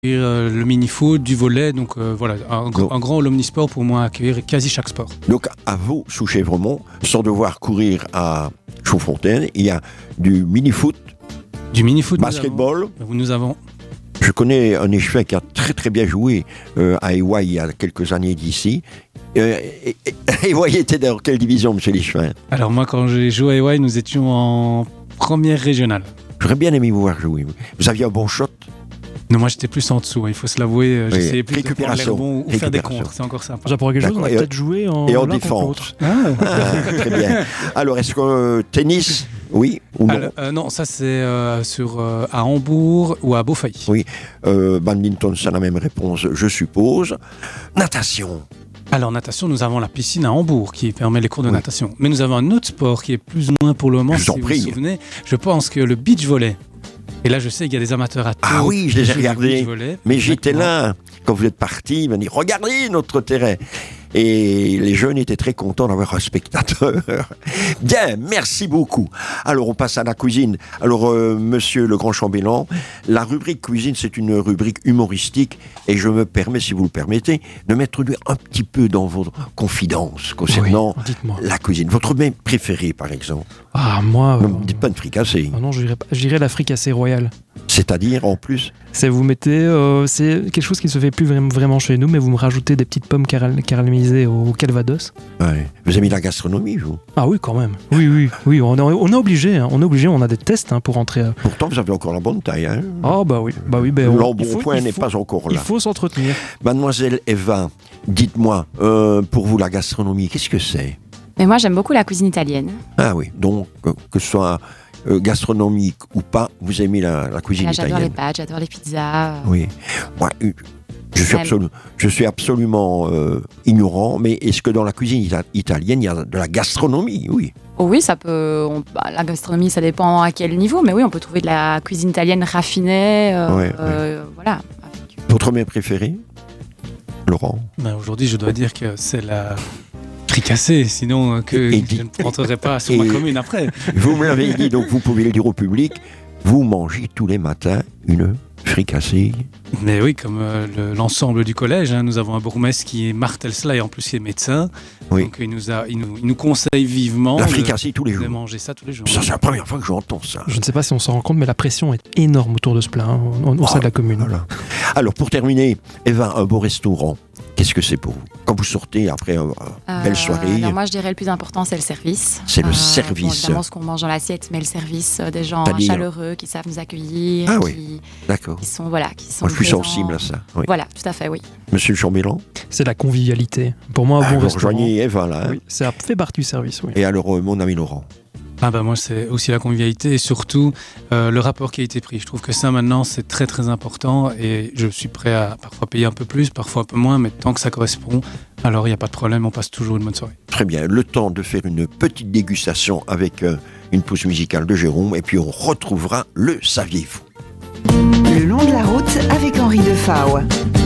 le mini-foot, du volley, donc voilà, un grand hall omnisport pour moi, accueillir quasi chaque sport. Donc à vous, sous Chèvremont, sans devoir courir à Chaudfontaine, il y a du mini-foot, du mini-foot, basketball. Nous avons. Je connais un échevin qui a très très bien joué à Ewaï il y a quelques années d'ici. Ewaï était dans quelle division, monsieur l'échevin? Alors moi, quand j'ai joué à Ewaï, nous étions en première régionale. J'aurais bien aimé vous voir jouer. Vous aviez un bon shot? Non, moi j'étais plus en dessous, il faut se l'avouer. J'essayais plus de prendre les rebonds ou faire des contres, c'est encore sympa. J'apprends quelque chose, on a peut-être joué en défense. Très bien. Alors, est-ce que tennis, oui ou non? Non, ça c'est à Hambourg ou à Beaufeuille. Oui, badminton, c'est la même réponse, je suppose. Natation. Alors, natation, nous avons la piscine à Hambourg qui permet les cours de natation. Mais nous avons un autre sport qui est plus ou moins pour le moment, si vous vous souvenez. Je pense que le beach volley. Et là, je sais qu'il y a des amateurs à tout. Ah oui, je les ai regardés. Mais j'étais là, quand vous êtes partis, ils m'ont dit « Regardez notre terrain !» Et les jeunes étaient très contents d'avoir un spectateur. Bien, merci beaucoup. Alors, on passe à la cuisine. Alors, monsieur le grand chambellan, la rubrique cuisine, c'est une rubrique humoristique. Et je me permets, si vous le permettez, de m'introduire un petit peu dans votre confidence concernant la cuisine. Votre mets préféré, par exemple? Ah, moi... Ne me dites pas une fricassée. Ah non, je dirais la fricassée royale. C'est-à-dire, en plus? C'est vous mettez... c'est quelque chose qui ne se fait plus vraiment chez nous, mais vous me rajoutez des petites pommes caramélisées au calvados. Ouais. Vous aimez la gastronomie, vous? Ah oui, quand même. Oui, on est obligé. Hein. On a des tests pour entrer. Pourtant, vous avez encore la bonne taille. Hein? Ah bah oui. L'embonpoint n'est pas encore là. Il faut s'entretenir. Mademoiselle Eva, dites-moi, pour vous, la gastronomie, qu'est-ce que c'est? Mais moi, j'aime beaucoup la cuisine italienne. Ah oui, donc que ce soit gastronomique ou pas, vous aimez la cuisine italienne? J'adore les pâtes, j'adore les pizzas. Oui. Ouais, je suis absolument ignorant, mais est-ce que dans la cuisine italienne, il y a de la gastronomie? Oui. Oh oui, ça peut. La gastronomie, ça dépend à quel niveau, mais oui, on peut trouver de la cuisine italienne raffinée. Voilà. Votre mets préféré, Laurent? Aujourd'hui, je dois dire que c'est la fricassée, sinon je ne rentrerai pas sur ma commune après. Vous me l'avez dit, donc vous pouvez le dire au public, vous mangez tous les matins une fricassée. Mais oui, comme l'ensemble du collège, hein, nous avons un bourgmestre qui martèle cela et en plus il est médecin. Oui. Donc il nous conseille vivement la fricassée tous les jours. De manger ça tous les jours. Ça, c'est la première fois que j'entends ça. Je ne sais pas si on s'en rend compte, mais la pression est énorme autour de ce plat, au sein de la commune. Voilà. Alors pour terminer, Eva, un beau restaurant, qu'est-ce que c'est pour vous? Quand vous sortez après une belle soirée? Alors moi je dirais le plus important c'est le service. C'est le service. Bon, évidemment ce qu'on mange dans l'assiette, mais le service des gens chaleureux qui savent nous accueillir. Ah oui, d'accord. Qui sont moi, je suis sensible à ça. Oui. Voilà, tout à fait, oui. Monsieur le chambellan? C'est la convivialité. Pour moi, un bon restaurant. Rejoignez Eva là. Hein. Oui, ça fait partie du service, oui. Et alors, mon ami Laurent? Moi, c'est aussi la convivialité et surtout le rapport qui a été pris. Je trouve que ça, maintenant, c'est très, très important et je suis prêt à parfois payer un peu plus, parfois un peu moins, mais tant que ça correspond, alors il n'y a pas de problème, on passe toujours une bonne soirée. Très bien. Le temps de faire une petite dégustation avec une pause musicale de Jérôme et puis on retrouvera le Saviez-vous? Le long de la route avec Henri Defao.